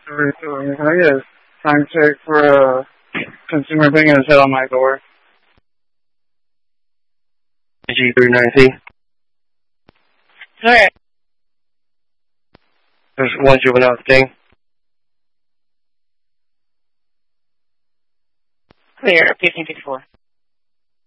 Can I get a time check for a consumer thing and set on my door? G390. Alright. There's one juvenile thing. Clear, 1554.